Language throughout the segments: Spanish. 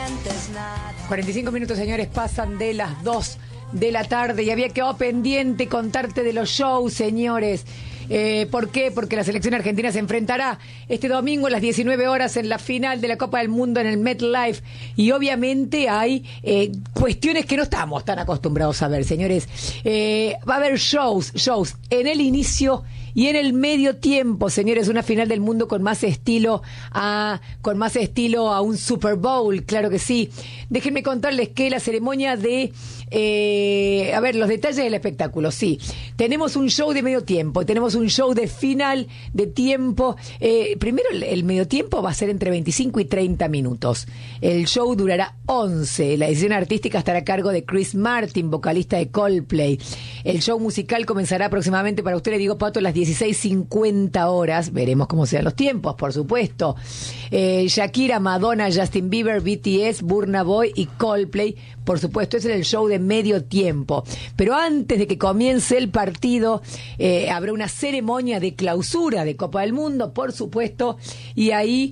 45 minutos, señores, pasan de las 2 de la tarde y había quedado pendiente contarte de los shows, señores. ¿Por qué? Porque la selección argentina se enfrentará este domingo a las 19 horas en la final de la Copa del Mundo en el MetLife, y obviamente hay cuestiones que no estamos tan acostumbrados a ver, señores. Va a haber shows en el inicio y en el medio tiempo, señores. Una final del mundo con más estilo a un Super Bowl, claro que sí. Déjenme contarles que la ceremonia de los detalles del espectáculo, sí. Tenemos un show de medio tiempo, tenemos un show de final de tiempo. Primero, el medio tiempo va a ser entre 25 y 30 minutos. El show durará 11. La edición artística estará a cargo de Chris Martin, vocalista de Coldplay. El show musical comenzará aproximadamente, para usted le digo, Pato, a las 16:50 horas. Veremos cómo sean los tiempos, por supuesto. Shakira, Madonna, Justin Bieber, BTS, Burna Boy y Coldplay. Por supuesto, ese es el show de medio tiempo. Pero antes de que comience el partido, habrá una ceremonia de clausura de Copa del Mundo, por supuesto, y ahí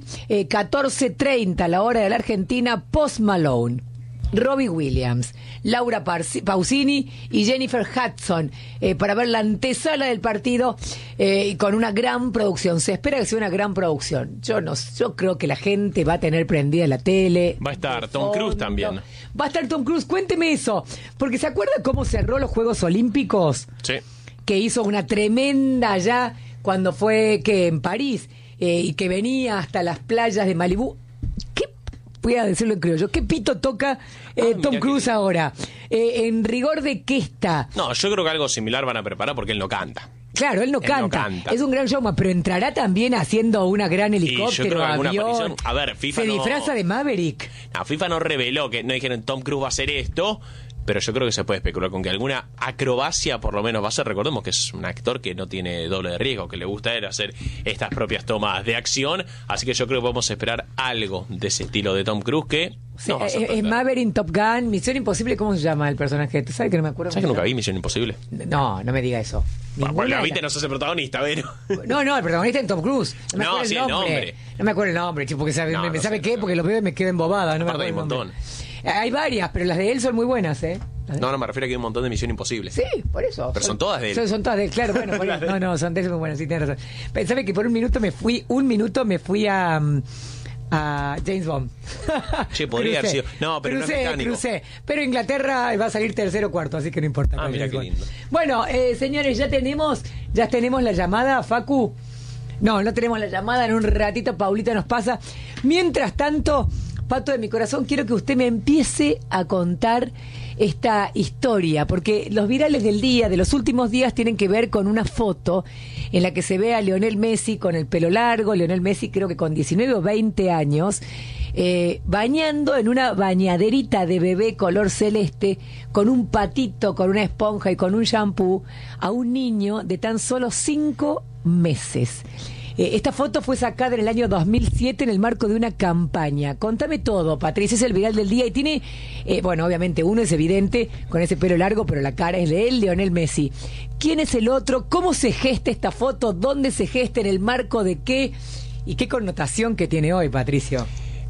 14:30, la hora de la Argentina, Post Malone, Robbie Williams, Laura Pausini y Jennifer Hudson, para ver la antesala del partido, con una gran producción. Se espera que sea una gran producción. Yo creo que la gente va a tener prendida la tele. Va a estar Tom Cruise también. Va a estar Tom Cruise. Cuénteme eso, porque ¿se acuerda cómo cerró los Juegos Olímpicos? Sí. Que hizo una tremenda allá cuando fue en París, y que venía hasta las playas de Malibú. Voy a decirlo en criollo. ¿Qué pito toca Tom Cruise ahora? ¿En rigor de qué está? No, yo creo que algo similar van a preparar porque él no canta. Claro, él no canta. Es un gran showman, pero entrará también haciendo una gran helicóptero, avión. A ver, FIFA se disfraza de Maverick. No, FIFA no reveló, que no dijeron Tom Cruise va a hacer esto, pero yo creo que se puede especular con que alguna acrobacia por lo menos va a ser. Recordemos que es un actor que no tiene doble de riesgo, que le gusta hacer estas propias tomas de acción, así que yo creo que podemos esperar algo de ese estilo de Tom Cruise que... Sí, es Maverick, Top Gun, Misión Imposible. ¿Cómo se llama el personaje? ¿Tú sabes que no me acuerdo? ¿Sabes que nunca vi Misión Imposible? No me diga eso. Bueno, la viste, no sos el protagonista, pero... No, el protagonista es Tom Cruise. No me acuerdo el nombre. No me acuerdo el nombre, chico, porque ¿sabe qué? Porque los veo y me quedo embobada. No me acuerdo hay un montón. Hay varias, pero las de él son muy buenas, ¿eh? No, me refiero a que hay un montón de Misión Imposible. Sí, por eso. Pero son todas de él. Son todas de él, claro. Bueno, por eso. No, son de él muy buenas, sí, tienes razón. Pensaba que por un minuto me fui a James Bond. Che, podría haber sido. No, pero crucé. Pero Inglaterra va a salir tercero o cuarto, así que no importa. Mira qué lindo. Bueno, señores, ya tenemos la llamada, Facu. No tenemos la llamada. En un ratito Paulita nos pasa. Mientras tanto, Pato de mi corazón, quiero que usted me empiece a contar esta historia, porque los virales del día, de los últimos días, tienen que ver con una foto en la que se ve a Lionel Messi con el pelo largo. Lionel Messi, creo que con 19 o 20 años, bañando en una bañaderita de bebé color celeste, con un patito, con una esponja y con un shampoo, a un niño de tan solo 5 meses. Esta foto fue sacada en el año 2007 en el marco de una campaña. Contame todo, Patricia, es el viral del día y tiene, obviamente uno es evidente con ese pelo largo, pero la cara es de él, Lionel Messi. ¿Quién es el otro? ¿Cómo se gesta esta foto? ¿Dónde se gesta? ¿En el marco de qué? ¿Y qué connotación que tiene hoy, Patricio?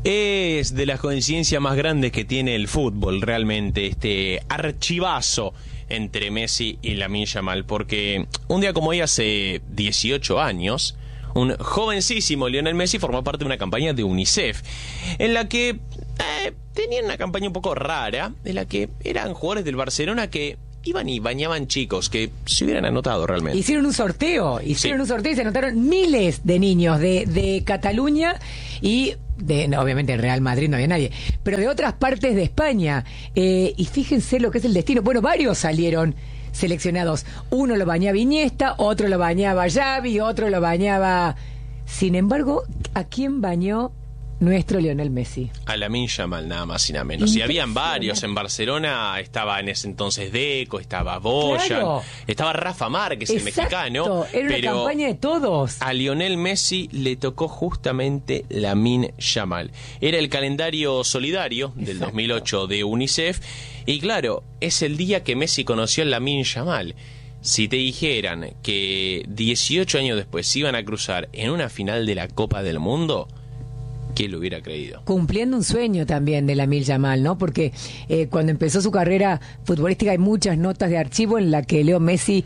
Es de las coincidencias más grandes que tiene el fútbol, realmente, este archivazo entre Messi y Lamine Yamal, porque un día como hoy, hace 18 años... un jovencísimo Lionel Messi formó parte de una campaña de UNICEF, en la que tenían una campaña un poco rara, en la que eran jugadores del Barcelona que iban y bañaban chicos que se hubieran anotado realmente. Hicieron un sorteo y se anotaron miles de niños de Cataluña y obviamente en Real Madrid no había nadie, pero de otras partes de España. Y fíjense lo que es el destino. Bueno, varios salieron seleccionados. Uno lo bañaba Iniesta, otro lo bañaba Xavi, otro lo bañaba... Sin embargo, ¿a quién bañó nuestro Lionel Messi? A Lamine Yamal, nada más y nada menos. Y habían varios en Barcelona. Estaba en ese entonces Deco, estaba Boyan, claro, estaba Rafa Márquez, el mexicano. Era una campaña de todos. A Lionel Messi le tocó justamente Lamine Yamal. Era el calendario solidario del 2008 de UNICEF. Y claro, es el día que Messi conoció a Lamine Yamal. Si te dijeran que 18 años después se iban a cruzar en una final de la Copa del Mundo, ¿Quién lo hubiera creído? Cumpliendo un sueño también de Lamine Yamal, ¿no? Porque cuando empezó su carrera futbolística hay muchas notas de archivo en la que Leo Messi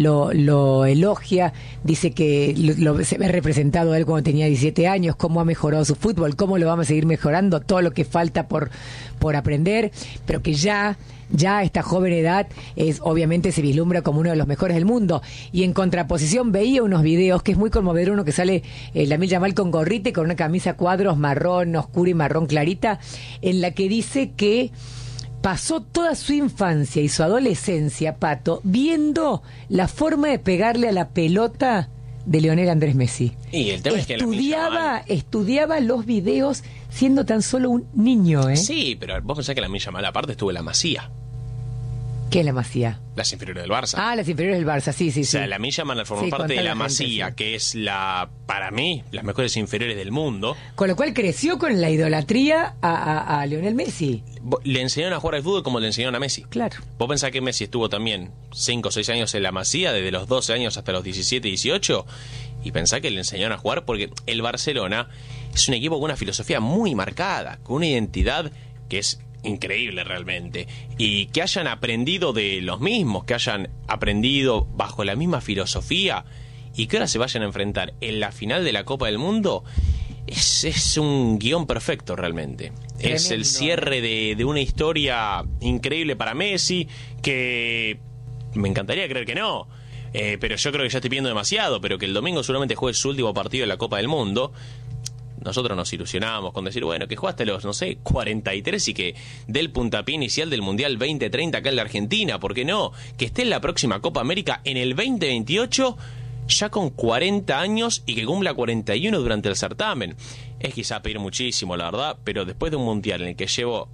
lo elogia, dice que se ve representado a él cuando tenía 17 años, cómo ha mejorado su fútbol, cómo lo vamos a seguir mejorando, todo lo que falta por aprender, pero que ya a esta joven edad obviamente se vislumbra como uno de los mejores del mundo. Y en contraposición veía unos videos que es muy conmovedor, uno que sale Lamine Yamal con gorrita y con una camisa a cuadros marrón oscura y marrón clarita, en la que dice que pasó toda su infancia y su adolescencia, Pato, viendo la forma de pegarle a la pelota de Lionel Andrés Messi. Y el tema es que estudiaba los videos siendo tan solo un niño, ¿eh? Sí, pero vos pensás que Lamine Yamal aparte estuvo en la Masía. ¿Qué es la Masía? Las inferiores del Barça. Ah, las inferiores del Barça, sí. O sea, Lamine Yamal formó parte de la Masía, sí, que es para mí, las mejores inferiores del mundo. Con lo cual creció con la idolatría a Lionel Messi. Le enseñaron a jugar al fútbol como le enseñaron a Messi. Claro. Vos pensás que Messi estuvo también 5 o 6 años en la Masía, desde los 12 años hasta los 17, 18, y pensá que le enseñaron a jugar porque el Barcelona es un equipo con una filosofía muy marcada, con una identidad que es increíble realmente, y que hayan aprendido de los mismos, que hayan aprendido bajo la misma filosofía y que ahora se vayan a enfrentar en la final de la Copa del Mundo, es un guión perfecto realmente. Tremendo. Es el cierre de una historia increíble para Messi, que me encantaría creer que no, pero yo creo que ya estoy pidiendo demasiado, pero que el domingo seguramente juegue su último partido en la Copa del Mundo. Nosotros nos ilusionamos con decir, bueno, que jugaste los, 43 y que dé el puntapié inicial del Mundial 2030 acá en la Argentina, ¿por qué no? Que esté en la próxima Copa América en el 2028, ya con 40 años y que cumpla 41 durante el certamen. Es quizá pedir muchísimo, la verdad, pero después de un Mundial en el que llevo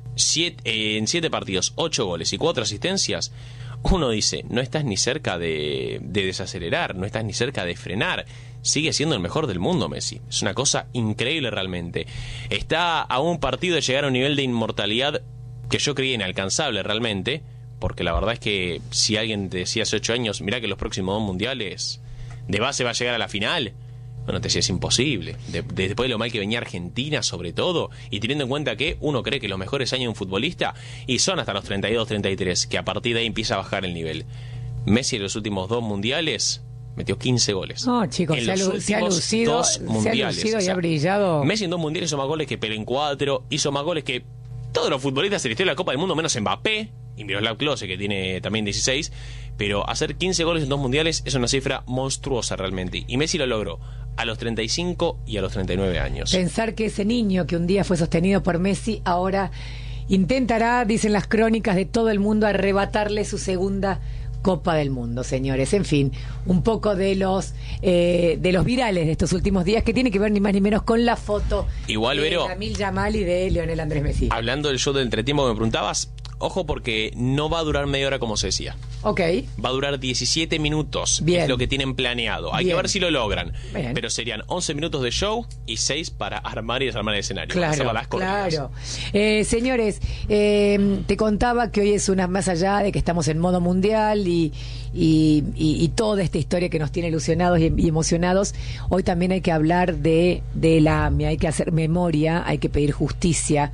en 7 partidos, 8 goles y 4 asistencias, uno dice, no estás ni cerca de desacelerar, no estás ni cerca de frenar. Sigue siendo el mejor del mundo Messi. Es una cosa increíble realmente. Está a un partido de llegar a un nivel de inmortalidad que yo creía inalcanzable realmente, porque la verdad es que si alguien te decía hace 8 años, mirá que los próximos 2 mundiales de base va a llegar a la final, bueno, te decía, es imposible. Después de lo mal que venía Argentina, sobre todo, y teniendo en cuenta que uno cree que los mejores años de un futbolista y son hasta los 32, 33, que a partir de ahí empieza a bajar el nivel. Messi en los últimos 2 mundiales metió 15 goles. No, chicos, se ha lucido y ha brillado. Messi en 2 mundiales hizo más goles que Pelé en 4, hizo más goles que todos los futbolistas de la historia de la Copa del Mundo, menos Mbappé y Miroslav Klose, que tiene también 16, pero hacer 15 goles en 2 mundiales es una cifra monstruosa realmente, y Messi lo logró a los 35 y a los 39 años. Pensar que ese niño que un día fue sostenido por Messi, ahora intentará, dicen las crónicas de todo el mundo, arrebatarle su segunda Copa del Mundo, señores. En fin, un poco de los virales de estos últimos días, que tiene que ver ni más ni menos con la foto de Lamine Yamal y de Lionel Andrés Messi. Hablando del show del entretiempo que me preguntabas, ojo, porque no va a durar media hora como se decía. Ok. Va a durar 17 minutos. Bien. Es lo que tienen planeado. Hay que ver si lo logran. Bien. Pero serían 11 minutos de show y 6 para armar y desarmar el escenario. Claro. Señores, te contaba que hoy es una, más allá de que estamos en modo mundial y toda esta historia que nos tiene ilusionados y emocionados, hoy también hay que hablar de la AMIA, hay que hacer memoria, hay que pedir justicia.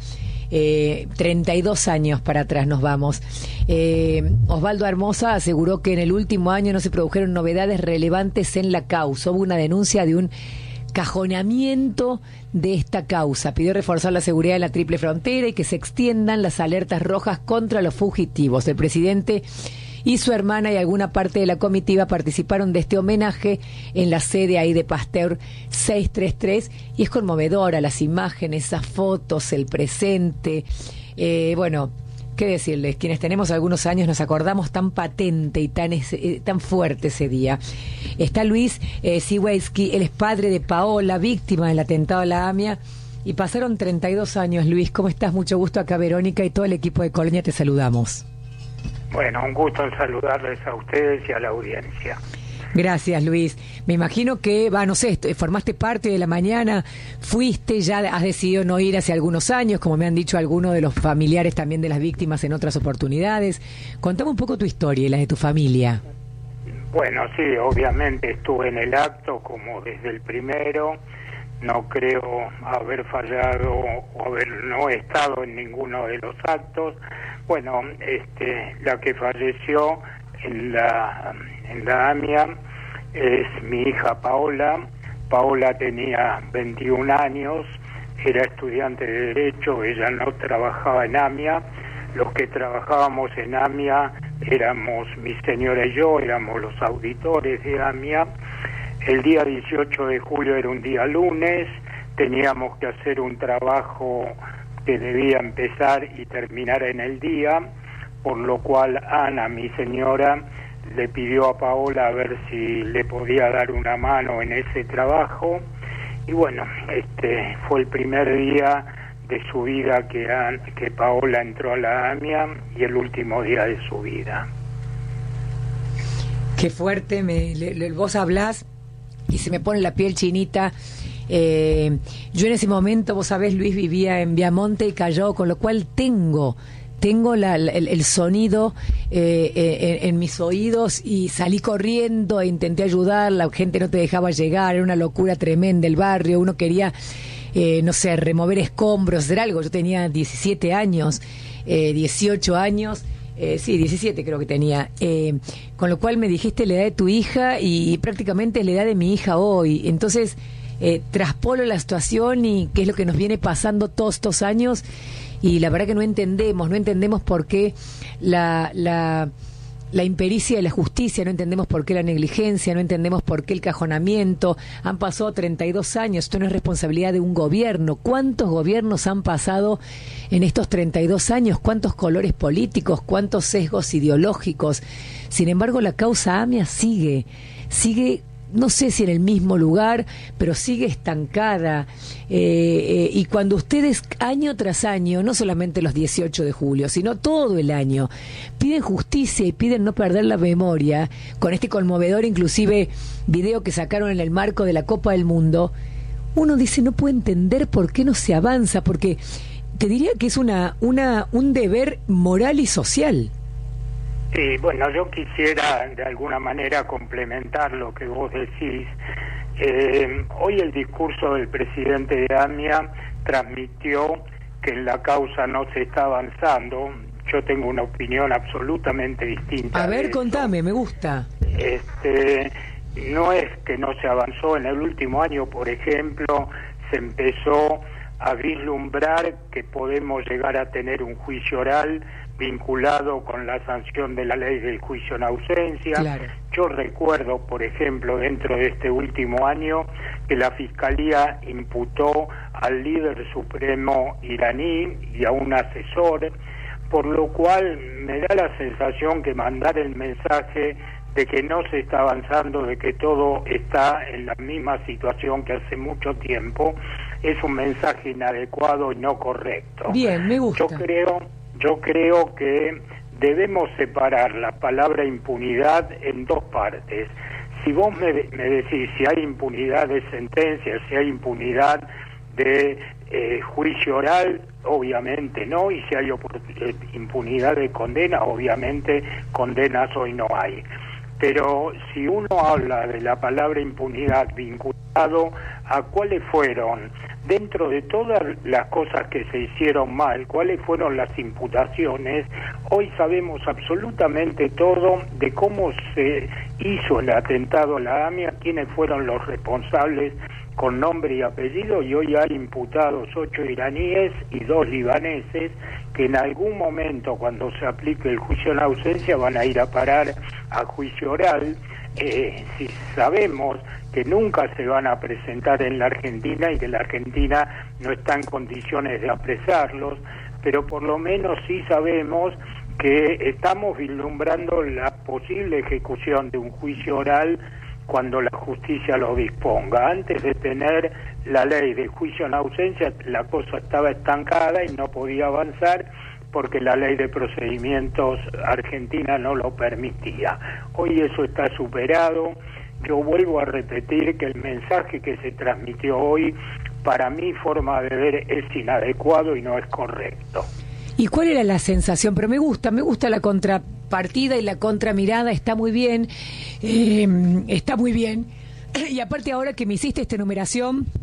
32 años para atrás nos vamos. Osvaldo Hermosa aseguró que en el último año no se produjeron novedades relevantes en la causa. Hubo una denuncia de un cajonamiento de esta causa. Pidió reforzar la seguridad de la triple frontera y que se extiendan las alertas rojas contra los fugitivos. El presidente y su hermana y alguna parte de la comitiva participaron de este homenaje en la sede ahí de Pasteur 633, y es conmovedora las imágenes, esas fotos, el presente. Bueno, qué decirles, quienes tenemos algunos años nos acordamos tan patente y tan fuerte ese día. Está Luis Siwejski, él es padre de Paola, víctima del atentado a la AMIA, y pasaron 32 años. Luis, ¿cómo estás? Mucho gusto. Acá Verónica y todo el equipo de Colonia te saludamos. Bueno, un gusto en saludarles a ustedes y a la audiencia. Gracias, Luis. Me imagino que, no sé, formaste parte de la mañana, fuiste, ya has decidido no ir hace algunos años, como me han dicho algunos de los familiares también de las víctimas en otras oportunidades. Contame un poco tu historia y la de tu familia. Bueno, sí, obviamente estuve en el acto como desde el primero, no creo haber fallado o haber no estado en ninguno de los actos. Bueno, la que falleció en la AMIA es mi hija Paola. Paola tenía 21 años, era estudiante de Derecho, ella no trabajaba en AMIA. Los que trabajábamos en AMIA éramos mi señora y yo, éramos los auditores de AMIA. El día 18 de julio era un día lunes, teníamos que hacer un trabajo que debía empezar y terminar en el día, por lo cual Ana, mi señora, le pidió a Paola a ver si le podía dar una mano en ese trabajo. Y bueno, fue el primer día de su vida que Paola entró a la AMIA y el último día de su vida. Qué fuerte, vos hablás y se me pone la piel chinita. Yo en ese momento, vos sabés, Luis, vivía en Viamonte y Callao, con lo cual tengo el sonido en mis oídos, y salí corriendo e intenté ayudar. La gente no te dejaba llegar, era una locura tremenda el barrio. Uno quería no sé, remover escombros, hacer algo. Yo tenía 17 años, 18 años, sí, 17 creo que tenía, con lo cual me dijiste la edad de tu hija y prácticamente la edad de mi hija hoy. Entonces traspolo la situación y qué es lo que nos viene pasando todos estos años, y la verdad que no entendemos por qué la impericia de la justicia, no entendemos por qué la negligencia, no entendemos por qué el cajonamiento. Han pasado 32 años, esto no es responsabilidad de un gobierno. ¿Cuántos gobiernos han pasado en estos 32 años? ¿Cuántos colores políticos? ¿Cuántos sesgos ideológicos? Sin embargo, la causa AMIA sigue, no sé si en el mismo lugar, pero sigue estancada. Y cuando ustedes año tras año, no solamente los 18 de julio, sino todo el año, piden justicia y piden no perder la memoria, con este conmovedor inclusive video que sacaron en el marco de la Copa del Mundo, uno dice, no puede entender por qué no se avanza, porque te diría que es un deber moral y social. Sí, bueno, yo quisiera de alguna manera complementar lo que vos decís. Hoy el discurso del presidente de AMIA transmitió que en la causa no se está avanzando. Yo tengo una opinión absolutamente distinta. A ver, contame, me gusta. No es que no se avanzó. En el último año, por ejemplo, se empezó a vislumbrar que podemos llegar a tener un juicio oral vinculado con la sanción de la ley del juicio en ausencia. Claro. Yo recuerdo, por ejemplo, dentro de este último año, que la Fiscalía imputó al líder supremo iraní y a un asesor, por lo cual me da la sensación que mandar el mensaje de que no se está avanzando, de que todo está en la misma situación que hace mucho tiempo, es un mensaje inadecuado y no correcto. Bien, me gusta. Yo creo que debemos separar la palabra impunidad en dos partes. Si vos me decís si hay impunidad de sentencia, si hay impunidad de juicio oral, obviamente no, y si hay impunidad de condena, obviamente condenas hoy no hay. Pero si uno habla de la palabra impunidad vinculado a cuáles fueron, dentro de todas las cosas que se hicieron mal, cuáles fueron las imputaciones, hoy sabemos absolutamente todo de cómo se hizo el atentado a la AMIA, quiénes fueron los responsables con nombre y apellido, y hoy hay imputados 8 iraníes y 2 libaneses que en algún momento, cuando se aplique el juicio en ausencia, van a ir a parar a juicio oral. Si sabemos que nunca se van a presentar en la Argentina y que la Argentina no está en condiciones de apresarlos, pero por lo menos sí sabemos que estamos vislumbrando la posible ejecución de un juicio oral cuando la justicia lo disponga. Antes de tener la ley de juicio en ausencia, la cosa estaba estancada y no podía avanzar porque la ley de procedimientos argentina no lo permitía. Hoy eso está superado. Yo vuelvo a repetir que el mensaje que se transmitió hoy, para mi forma de ver, es inadecuado y no es correcto. ¿Y cuál era la sensación? Pero me gusta la contrapartida y la contramirada, está muy bien, está muy bien. Y aparte ahora que me hiciste esta enumeración,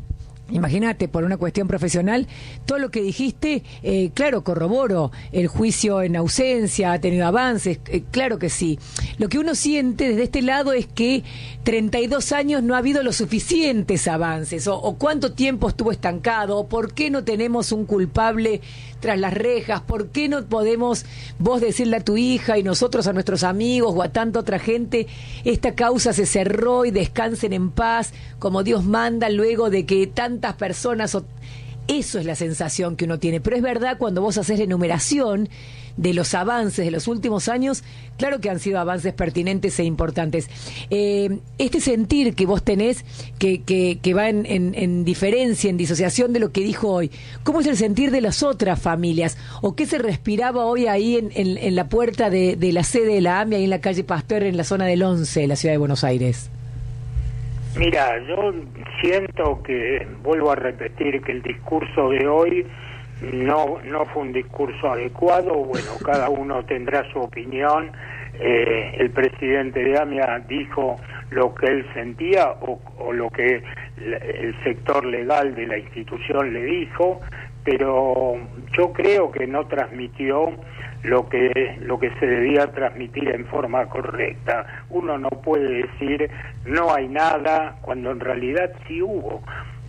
Imagínate, por una cuestión profesional, todo lo que dijiste, claro, corroboro, el juicio en ausencia ha tenido avances, claro que sí. Lo que uno siente desde este lado es que 32 años no ha habido los suficientes avances, o cuánto tiempo estuvo estancado, o por qué no tenemos un culpable tras las rejas, por qué no podemos vos decirle a tu hija y nosotros a nuestros amigos o a tanta otra gente, esta causa se cerró y descansen en paz, como Dios manda, luego de que tantas personas... Eso es la sensación que uno tiene, pero es verdad, cuando vos haces la enumeración de los avances de los últimos años, claro que han sido avances pertinentes e importantes. Este sentir que vos tenés, que va en diferencia, en disociación de lo que dijo hoy, ¿cómo es el sentir de las otras familias? ¿O qué se respiraba hoy ahí en la puerta de la sede de la AMIA, ahí en la calle Pasteur, en la zona del 11, de la ciudad de Buenos Aires? Mira, yo siento que, vuelvo a repetir, que el discurso de hoy no fue un discurso adecuado. Bueno, cada uno tendrá su opinión. El presidente de AMIA dijo lo que él sentía o lo que el sector legal de la institución le dijo, pero yo creo que no transmitió lo que se debía transmitir en forma correcta. Uno no puede decir no hay nada cuando en realidad sí hubo.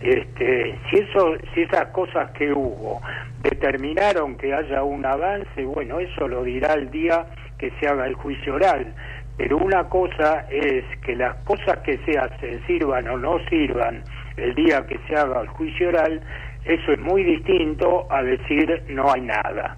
Si esas cosas que hubo determinaron que haya un avance, bueno, eso lo dirá el día que se haga el juicio oral. Pero una cosa es que las cosas que se hacen, sirvan o no sirvan, el día que se haga el juicio oral, eso es muy distinto a decir no hay nada.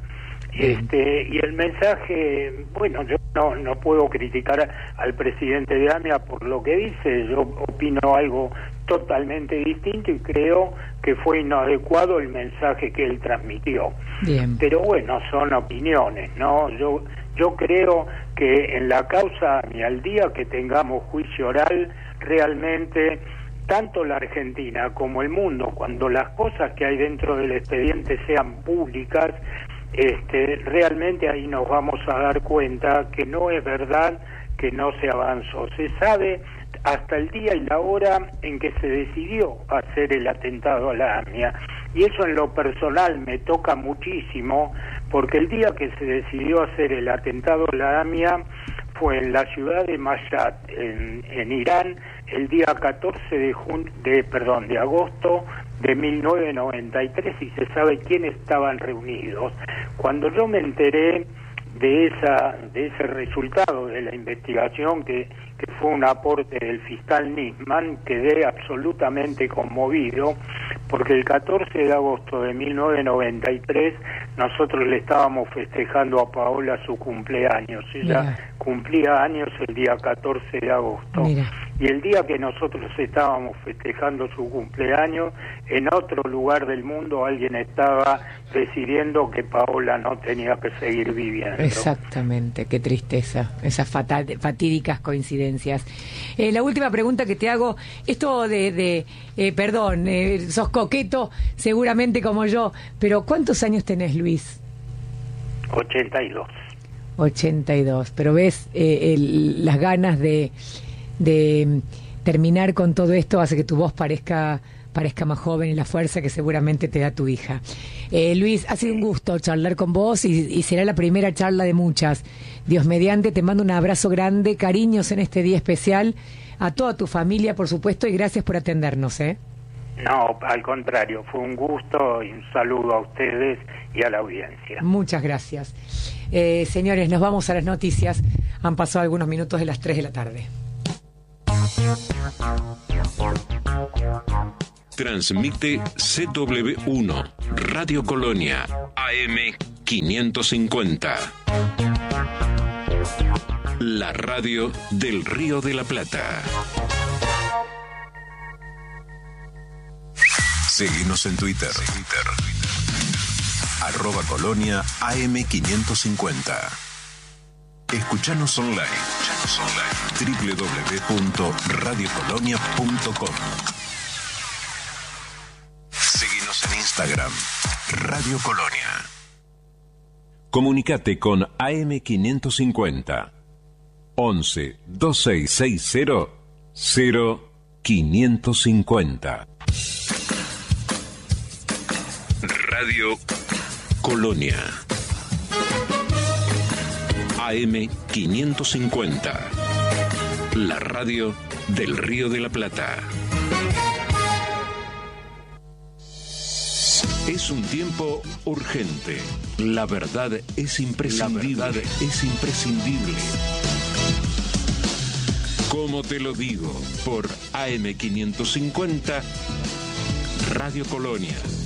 Y el mensaje, bueno, yo no puedo criticar al presidente de AMIA por lo que dice, yo opino algo totalmente distinto y creo que fue inadecuado el mensaje que él transmitió. Bien. Pero bueno, son opiniones, ¿no? Yo creo que en la causa AMIA, al día que tengamos juicio oral, realmente tanto la Argentina como el mundo, cuando las cosas que hay dentro del expediente sean públicas, realmente ahí nos vamos a dar cuenta que no es verdad que no se avanzó. Se sabe hasta el día y la hora en que se decidió hacer el atentado a la AMIA, y eso en lo personal me toca muchísimo, porque el día que se decidió hacer el atentado a la AMIA fue en la ciudad de Mashhad, en Irán, el día 14 de agosto de 1993, y se sabe quiénes estaban reunidos. Cuando yo me enteré de ese resultado de la investigación, que fue un aporte del fiscal Nisman, quedé absolutamente conmovido, porque el 14 de agosto de 1993 nosotros le estábamos festejando a Paola su cumpleaños. Ella cumplía años el día 14 de agosto. Mira. Y el día que nosotros estábamos festejando su cumpleaños, en otro lugar del mundo alguien estaba decidiendo que Paola no tenía que seguir viviendo. Exactamente, qué tristeza, esas fatídicas coincidencias. La última pregunta que te hago, esto perdón, sos coqueto seguramente como yo, pero ¿cuántos años tenés, Luis? 82. 82, pero ves las ganas de terminar con todo esto hace que tu voz parezca más joven, y la fuerza que seguramente te da tu hija. Luis, ha sido un gusto charlar con vos y será la primera charla de muchas. Dios mediante, te mando un abrazo grande, cariños en este día especial, a toda tu familia, por supuesto, y gracias por atendernos. No, al contrario, fue un gusto y un saludo a ustedes y a la audiencia. Muchas gracias. Señores, nos vamos a las noticias. Han pasado algunos minutos de las 3 de la tarde. Transmite CW1 Radio Colonia AM 550. La radio del Río de la Plata. Seguinos en Twitter. @Colonia AM 550. Escuchanos online. www.radiocolonia.com. Seguinos en Instagram. Radio Colonia. Comunicate con AM 550. 11 2660 0550. Radio Colonia. AM 550. La radio del Río de la Plata. Es un tiempo urgente. La verdad es imprescindible. Como te lo digo, por AM 550, Radio Colonia.